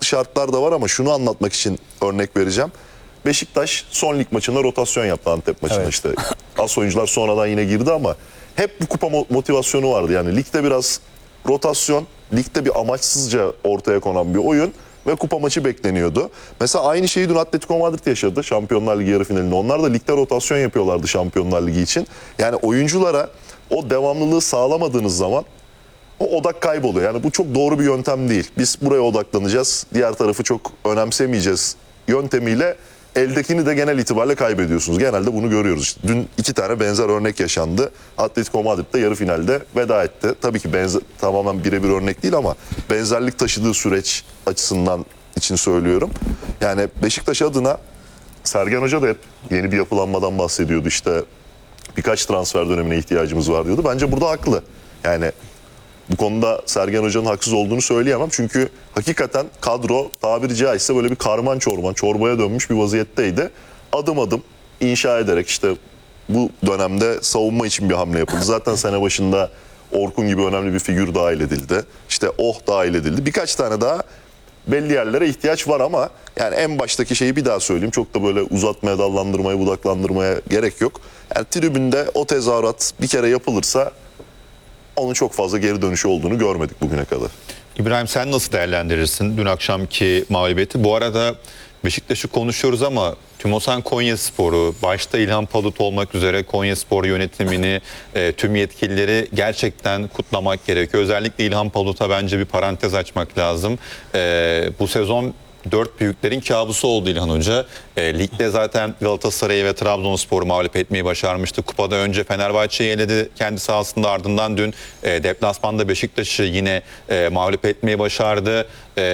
şartlar da var ama şunu anlatmak için örnek vereceğim. Beşiktaş son lig maçında rotasyon yaptı, Antep maçında işte. As oyuncular sonradan yine girdi ama hep bu kupa motivasyonu vardı. Yani ligde biraz rotasyon, ligde bir amaçsızca ortaya konan bir oyun ve kupa maçı bekleniyordu. Mesela aynı şeyi dün Atletico Madrid yaşadı Şampiyonlar Ligi yarı finalinde. Onlar da ligde rotasyon yapıyorlardı Şampiyonlar Ligi için. Yani oyunculara o devamlılığı sağlamadığınız zaman o odak kayboluyor. Yani bu çok doğru bir yöntem değil. Biz buraya odaklanacağız, diğer tarafı çok önemsemeyeceğiz yöntemiyle eldekini de genel itibariyle kaybediyorsunuz. Genelde bunu görüyoruz. İşte dün 2 tane benzer örnek yaşandı. Atletico Madrid'de yarı finalde veda etti. Tabii ki tamamen birebir örnek değil ama benzerlik taşıdığı süreç açısından için söylüyorum. Yani Beşiktaş adına Sergen Hoca da hep yeni bir yapılanmadan bahsediyordu. İşte birkaç transfer dönemine ihtiyacımız var diyordu. Bence burada haklı. Yani bu konuda Sergen Hoca'nın haksız olduğunu söyleyemem. Çünkü hakikaten kadro tabiri caizse böyle bir karman çorman, çorbaya dönmüş bir vaziyetteydi. Adım adım inşa ederek işte bu dönemde savunma için bir hamle yapıldı. Zaten sene başında Orkun gibi önemli bir figür dahil edildi. İşte dahil edildi. Birkaç tane daha belli yerlere ihtiyaç var ama yani en baştaki şeyi bir daha söyleyeyim. Çok da böyle uzatmaya, dallandırmaya, budaklandırmaya gerek yok. Yani tribünde o tezahürat bir kere yapılırsa onun çok fazla geri dönüşü olduğunu görmedik bugüne kadar. İbrahim, sen nasıl değerlendirirsin dün akşamki mağlubiyeti? Bu arada Beşiktaş'ı konuşuyoruz ama Tümosan Konyaspor'u, başta İlhan Palut olmak üzere Konyaspor yönetimini, tüm yetkilileri gerçekten kutlamak gerekiyor. Özellikle İlhan Palut'a bence bir parantez açmak lazım. Bu sezon 4 büyüklerin kabusu oldu İlhan Hoca. Ligde zaten Galatasaray'ı ve Trabzonspor'u mağlup etmeyi başarmıştı. Kupada önce Fenerbahçe'yi eledi kendi sahasında, ardından dün deplasmanda Beşiktaş'ı yine mağlup etmeyi başardı.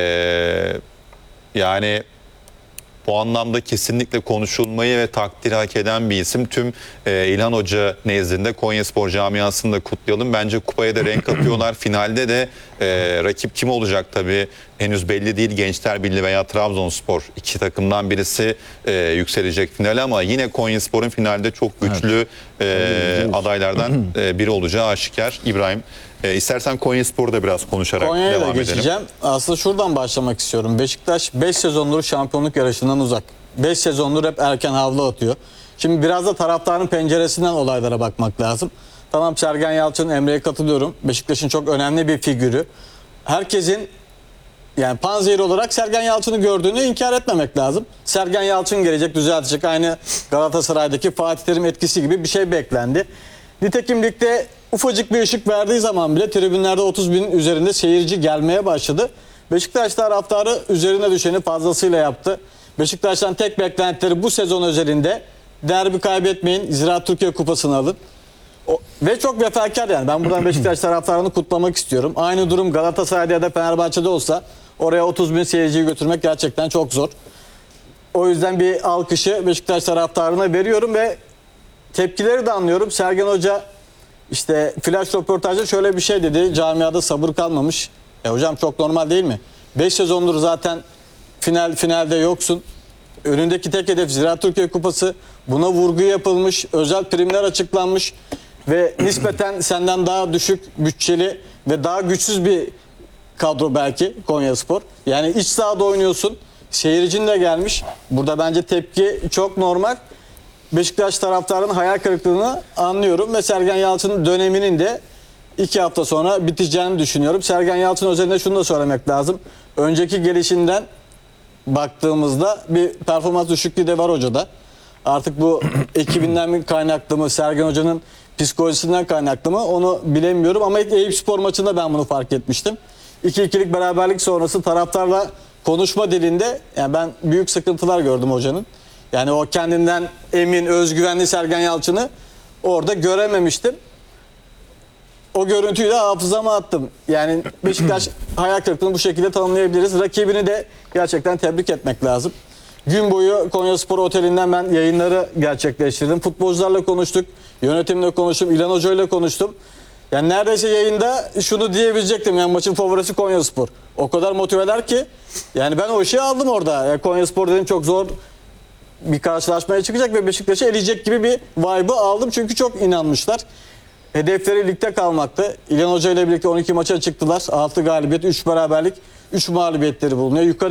Yani bu anlamda kesinlikle konuşulmayı ve takdiri hak eden bir isim. Tüm İlhan Hoca nezdinde Konyaspor camiasını da kutlayalım. Bence kupaya da renk katıyorlar. Finalde de rakip kim olacak tabii henüz belli değil. Gençler Birliği veya Trabzonspor, iki takımdan birisi yükselecek finale ama yine Konyaspor'un finalde çok güçlü adaylardan biri olacağı aşikar. İbrahim, istersen Konyaspor'u da biraz konuşarak Konya'ya devam da geçeceğim. edelim. Aslında şuradan başlamak istiyorum. Beşiktaş 5 sezondur şampiyonluk yarışından uzak. 5 sezondur hep erken havlu atıyor. Şimdi biraz da taraftarın penceresinden olaylara bakmak lazım. Tamam, Sergen Yalçın, Emre'ye katılıyorum. Beşiktaş'ın çok önemli bir figürü. Herkesin yani panzehiri olarak Sergen Yalçın'ı gördüğünü inkar etmemek lazım. Sergen Yalçın gelecek, düzeltecek. Aynı Galatasaray'daki Fatih Terim etkisi gibi bir şey beklendi. Nitekim ligde ufacık bir ışık verdiği zaman bile tribünlerde 30 binin üzerinde seyirci gelmeye başladı. Beşiktaş taraftarı üzerine düşeni fazlasıyla yaptı. Beşiktaş'tan tek beklentileri bu sezon özelinde derbi kaybetmeyin, Ziraat Türkiye Kupası'nı alın. Ve çok vefakar yani. Ben buradan Beşiktaş taraftarını kutlamak istiyorum. Aynı durum Galatasaray'da ya da Fenerbahçe'de olsa oraya 30 bin seyirciyi götürmek gerçekten çok zor. O yüzden bir alkışı Beşiktaş taraftarına veriyorum ve tepkileri de anlıyorum. Sergen Hoca işte flash röportajda şöyle bir şey dedi. Camiada sabır kalmamış. Hocam çok normal değil mi? 5 sezondur zaten finalde yoksun. Önündeki tek hedef Ziraat Türkiye Kupası. Buna vurgu yapılmış. Özel primler açıklanmış. Ve nispeten senden daha düşük bütçeli ve daha güçsüz bir kadro belki Konyaspor. Yani iç sahada oynuyorsun. Seyircin de gelmiş. Burada bence tepki çok normal. Beşiktaş taraftarının hayal kırıklığını anlıyorum ve Sergen Yalçın'ın döneminin de 2 hafta sonra biteceğini düşünüyorum. Sergen Yalçın özelinde şunu da söylemek lazım. Önceki gelişinden baktığımızda bir performans düşüklüğü de var hocada. Artık bu ekibinden mi kaynaklı mı, Sergen Hoca'nın psikolojisinden kaynaklı mı onu bilemiyorum. Ama Eyüpspor maçında ben bunu fark etmiştim. 2-2'lik beraberlik sonrası taraftarla konuşma dilinde yani ben büyük sıkıntılar gördüm hocanın. Yani o kendinden emin, özgüvenli Sergen Yalçın'ı orada görememiştim. O görüntüyü de hafızama attım. Yani Beşiktaş hayal kırıklığını bu şekilde tanımlayabiliriz. Rakibini de gerçekten tebrik etmek lazım. Gün boyu Konyaspor Oteli'nden ben yayınları gerçekleştirdim. Futbolcularla konuştuk, yönetimle konuştum, İlhan Hoca ile konuştum. Yani neredeyse yayında şunu diyebilecektim. Yani maçın favorisi Konyaspor. O kadar motiveler ki. Yani ben o işi aldım orada. Yani Konyaspor dedim çok zor bir karşılaşmaya çıkacak ve Beşiktaş'ı eleyecek gibi bir vibe'ı aldım. Çünkü çok inanmışlar. Hedefleri ligde kalmaktı. İlhan Hoca ile birlikte 12 maça çıktılar. 6 galibiyet, 3 beraberlik, 3 mağlubiyetleri bulunuyor.